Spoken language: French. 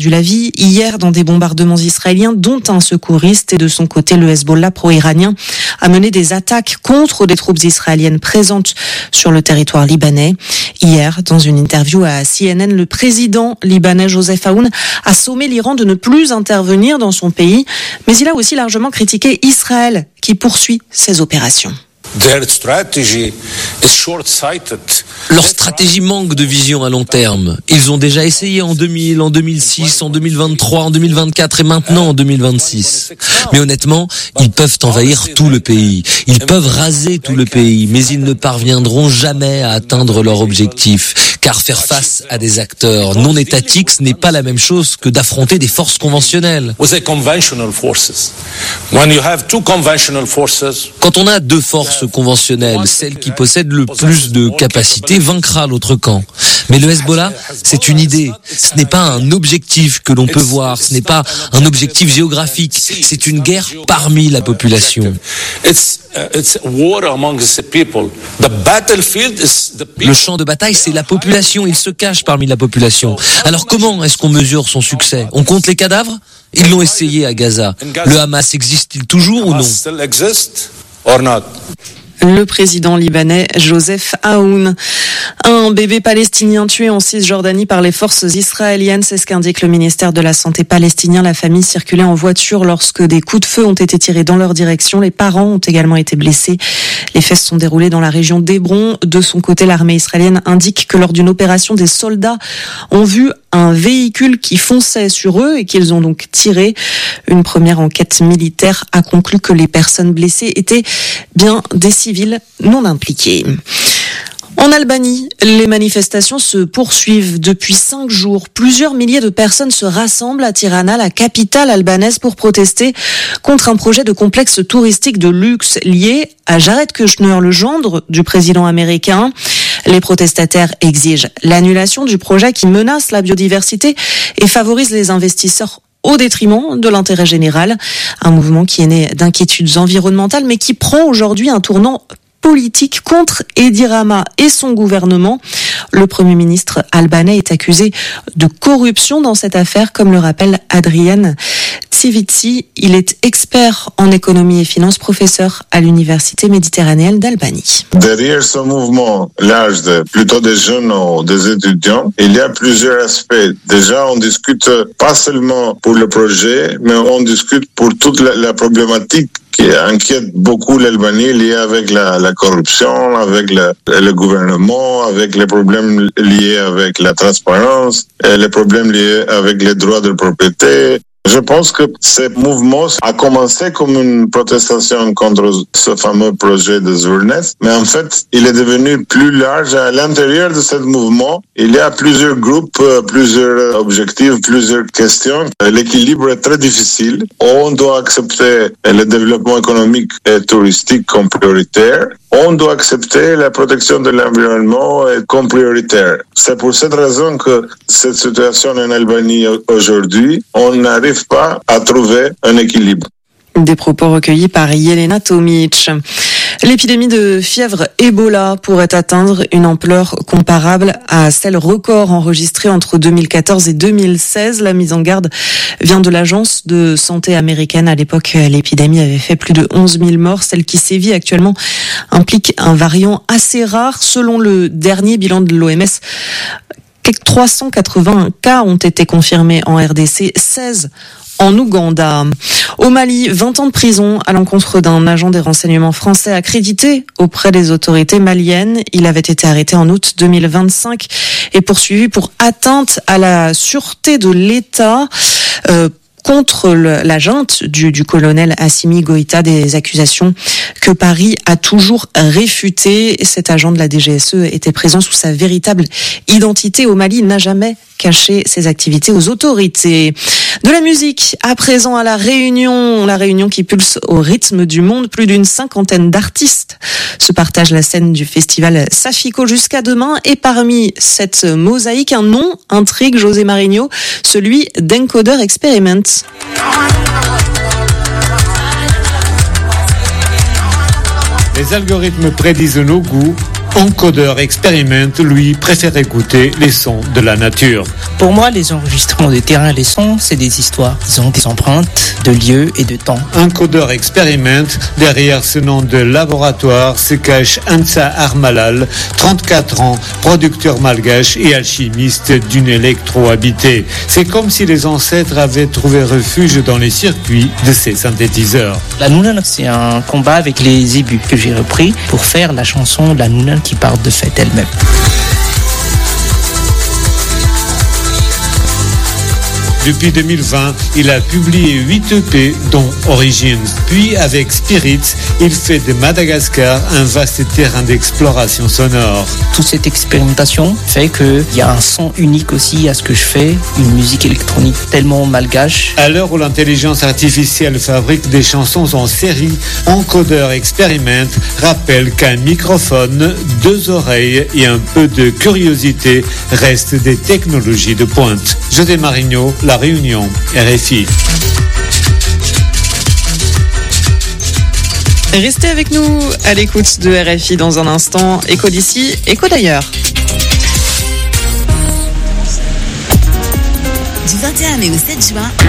perdu la vie hier dans des bombardements israéliens, dont un secouriste. Et de son côté, le Hezbollah pro-iranien a mené des attaques contre des troupes israéliennes présentes sur le territoire libanais. Hier, dans une interview à CNN, le président libanais Joseph Aoun a sommé l'Iran de ne plus intervenir dans son pays, mais il a aussi largement critiqué Israël qui poursuit ses opérations. Leur stratégie manque de vision à long terme. Ils ont déjà essayé en 2000, en 2006, en 2023, en 2024 et maintenant en 2026. Mais honnêtement, ils peuvent envahir tout le pays. Ils peuvent raser tout le pays, mais ils ne parviendront jamais à atteindre leur objectif. Car faire face à des acteurs non étatiques, ce n'est pas la même chose que d'affronter des forces conventionnelles. Quand on a deux forces conventionnelles, celle qui possède le plus de capacités vaincra l'autre camp. Mais le Hezbollah, c'est une idée. Ce n'est pas un objectif que l'on peut voir. Ce n'est pas un objectif géographique. C'est une guerre parmi la population. Le champ de bataille, c'est la population. Il se cache parmi la population. Alors comment est-ce qu'on mesure son succès? On compte les cadavres? Ils l'ont essayé à Gaza. Le Hamas existe-t-il toujours ou non? Le président libanais Joseph Aoun. Un bébé palestinien tué en Cisjordanie par les forces israéliennes, c'est ce qu'indique le ministère de la Santé palestinien. La famille circulait en voiture lorsque des coups de feu ont été tirés dans leur direction. Les parents ont également été blessés. Les faits se sont déroulés dans la région d'Hébron. De son côté, l'armée israélienne indique que lors d'une opération, des soldats ont vu un véhicule qui fonçait sur eux et qu'ils ont donc tiré. Une première enquête militaire a conclu que les personnes blessées étaient bien des civils non impliqués. En Albanie, les manifestations se poursuivent depuis 5 jours. Plusieurs milliers de personnes se rassemblent à Tirana, la capitale albanaise, pour protester contre un projet de complexe touristique de luxe lié à Jared Kushner, le gendre du président américain. Les protestataires exigent l'annulation du projet qui menace la biodiversité et favorise les investisseurs au détriment de l'intérêt général. Un mouvement qui est né d'inquiétudes environnementales mais qui prend aujourd'hui un tournant politique contre Edi Rama et son gouvernement. Le Premier ministre albanais est accusé de corruption dans cette affaire, comme le rappelle Adrian Tsivici. Il est expert en économie et finance, professeur à l'Université méditerranéenne d'Albanie. Derrière ce mouvement large, plutôt des jeunes ou des étudiants, il y a plusieurs aspects. Déjà, on discute pas seulement pour le projet, mais on discute pour toute la problématique qui inquiète beaucoup l'Albanie, liée avec la corruption, avec le gouvernement, avec les problèmes liés avec la transparence, et les problèmes liés avec les droits de propriété. Je pense que ce mouvement a commencé comme une protestation contre ce fameux projet de Zurneth, mais en fait, il est devenu plus large. À l'intérieur de ce mouvement, il y a plusieurs groupes, plusieurs objectifs, plusieurs questions. L'équilibre est très difficile. On doit accepter le développement économique et touristique comme prioritaire. On doit accepter la protection de l'environnement comme prioritaire. C'est pour cette raison que cette situation en Albanie aujourd'hui, on n'arrive pas à trouver un équilibre. Des propos recueillis par Jelena Tomic. L'épidémie de fièvre Ebola pourrait atteindre une ampleur comparable à celle record enregistrée entre 2014 et 2016. La mise en garde vient de l'Agence de santé américaine. À l'époque, l'épidémie avait fait plus de 11 000 morts. Celle qui sévit actuellement implique un variant assez rare. Selon le dernier bilan de l'OMS, 380 cas ont été confirmés en RDC, 16 en Ouganda. Au Mali, 20 ans de prison à l'encontre d'un agent des renseignements français accrédité auprès des autorités maliennes. Il avait été arrêté en août 2025 et poursuivi pour atteinte à la sûreté de l'État. Contre la junte du colonel Assimi Goïta, des accusations que Paris a toujours réfutées. Cet agent de la DGSE était présent sous sa véritable identité au Mali. Il n'a jamais caché ses activités aux autorités. De la musique, à présent à La Réunion qui pulse au rythme du monde. Plus d'une 50aine d'artistes se partagent la scène du festival Safiko jusqu'à demain. Et parmi cette mosaïque, un nom intrigue José Marigno, celui d'Encoder Experiment. Les algorithmes prédisent nos goûts Encodeur Experiment, lui, préfère écouter les sons de la nature. Pour moi, les enregistrements de terrain, les sons, c'est des histoires. Ils ont des empreintes de lieux et de temps. Encodeur Experiment, derrière ce nom de laboratoire se cache Ansa Armalal, 34 ans, producteur malgache et alchimiste d'une électro-habitée. C'est comme si les ancêtres avaient trouvé refuge dans les circuits de ces synthétiseurs. La Noonan, c'est un combat avec les zébus que j'ai repris pour faire la chanson de la Noonan qui part de fête elle-même. Depuis 2020, il a publié 8 EP, dont Origins. Puis, avec Spirits, il fait de Madagascar un vaste terrain d'exploration sonore. Toute cette expérimentation fait qu'il y a un son unique aussi à ce que je fais, une musique électronique tellement malgache. À l'heure où l'intelligence artificielle fabrique des chansons en série, Encodeur Experiment rappelle qu'un microphone, 2 oreilles et un peu de curiosité restent des technologies de pointe. José Marigno, La Réunion, RFI. Restez avec nous à l'écoute de RFI dans un instant. Écho d'ici, écho d'ailleurs. Du 21 mai au 7 juin,